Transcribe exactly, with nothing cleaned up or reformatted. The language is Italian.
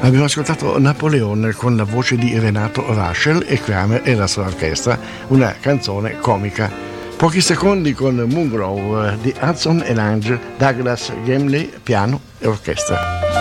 Abbiamo ascoltato Napoleon con la voce di Renato Ruschel e Kramer e la sua orchestra, una canzone comica. Pochi secondi con Moongrove di Hudson e Lange, Douglas Gamley, piano e orchestra.